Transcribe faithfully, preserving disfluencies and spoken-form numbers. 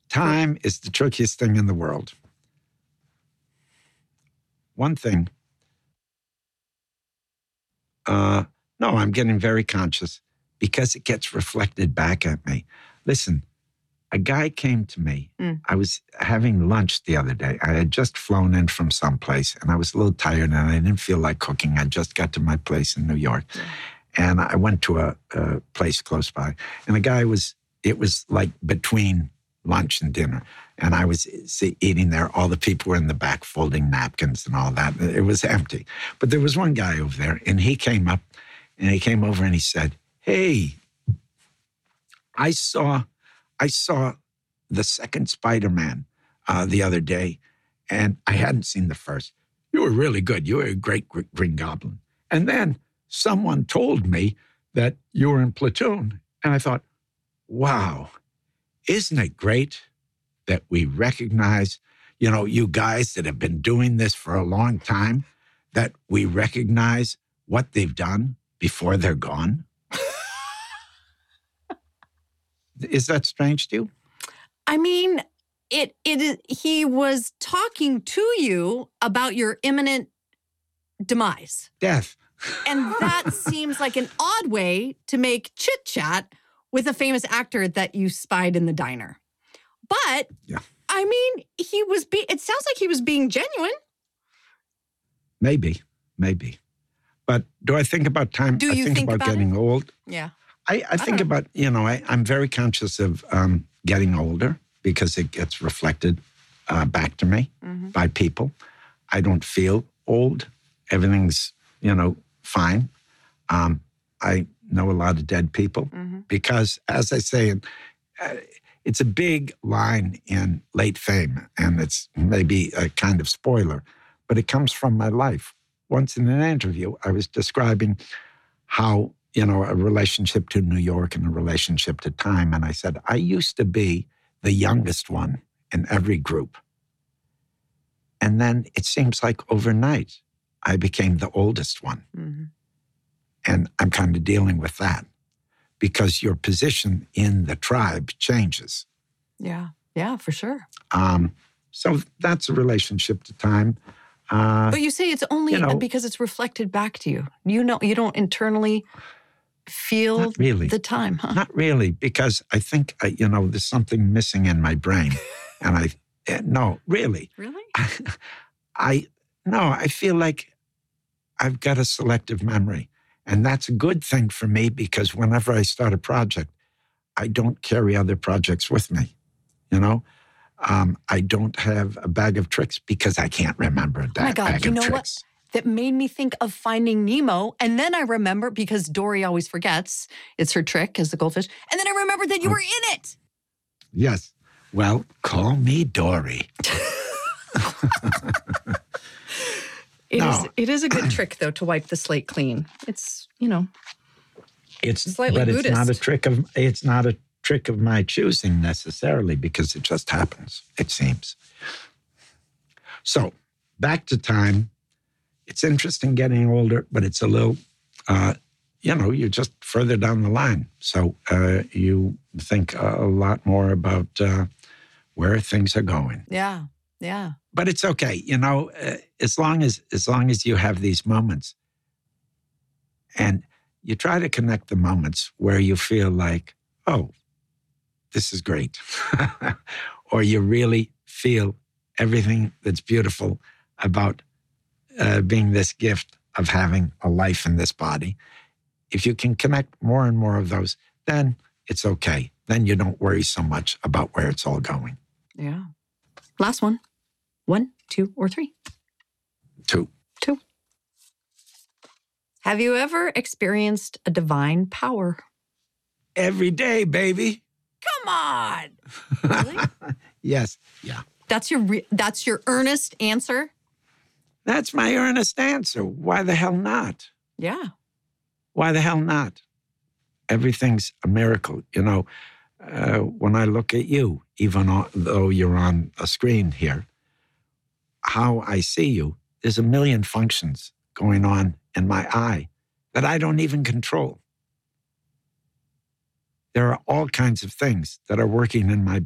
Time is the trickiest thing in the world. One thing, uh, no, I'm getting very conscious because it gets reflected back at me. Listen, a guy came to me. Mm. I was having lunch the other day. I had just flown in from someplace, and I was a little tired, and I didn't feel like cooking. I just got to my place in New York. Yeah. And I went to a, a place close by, and the guy was, it was like between lunch and dinner. And I was eating there. All the people were in the back folding napkins and all that. It was empty. But there was one guy over there, and he came up, and he came over and he said, hey, I saw, I saw the second Spider-Man uh, the other day, and I hadn't seen the first. You were really good. You were a great Green Goblin. And then someone told me that you were in Platoon. And I thought, wow, isn't it great that we recognize, you know, you guys that have been doing this for a long time, that we recognize what they've done before they're gone? Is that strange to you? I mean, it it is, he was talking to you about your imminent demise. Death. And that seems like an odd way to make chit-chat with a famous actor that you spied in the diner. But, yeah. I mean, he was. Be- it sounds like he was being genuine. Maybe, maybe. But do I think about time? Do you I think, think about, about getting it? old. Yeah. I, I, I think about, you know, I, I'm very conscious of um, getting older because it gets reflected uh, back to me mm-hmm. by people. I don't feel old. Everything's, you know, fine. Um, I know a lot of dead people mm-hmm. because, as I say, uh, it's a big line in late fame, and it's maybe a kind of spoiler, but it comes from my life. Once in an interview, I was describing how, you know, a relationship to New York and a relationship to time, and I said, I used to be the youngest one in every group. And then it seems like overnight, I became the oldest one. Mm-hmm. And I'm kind of dealing with that because your position in the tribe changes. Yeah, yeah, for sure. Um, so that's a relationship to time. Uh, but you say it's only you know, because it's reflected back to you. You know, you don't internally feel not really. the time, huh? Not really, because I think, I, you know, there's something missing in my brain. and I, uh, no, really. Really? I, I, no, I feel like I've got a selective memory. And that's a good thing for me because whenever I start a project, I don't carry other projects with me, you know? Um, I don't have a bag of tricks because I can't remember that oh my God, bag you of know tricks. What? That made me think of Finding Nemo. And then I remember, because Dory always forgets, it's her trick as the goldfish. And then I remembered that you oh. were in it. Yes. Well, call me Dory. It no. is It is a good trick, though, to wipe the slate clean. It's, you know, it's slightly but Buddhist. It's not a trick of, it's not a trick of my choosing necessarily because it just happens, it seems. So, back to time. It's interesting getting older, but it's a little, uh, you know, you're just further down the line. So uh, you think a lot more about uh, where things are going. Yeah, yeah. But it's okay, you know, uh, as long as as long as you have these moments and you try to connect the moments where you feel like, oh, this is great. Or you really feel everything that's beautiful about uh, being this gift of having a life in this body. If you can connect more and more of those, then it's okay. Then you don't worry so much about where it's all going. Yeah. Last one. One, two, or three? Two. Two. Have you ever experienced a divine power? Every day, baby. Come on. Really? Yes. Yeah. That's your re- that's your earnest answer? That's my earnest answer. Why the hell not? Yeah. Why the hell not? Everything's a miracle. You know, uh, when I look at you, even though you're on a screen here, how I see you, there's a million functions going on in my eye that I don't even control. There are all kinds of things that are working in my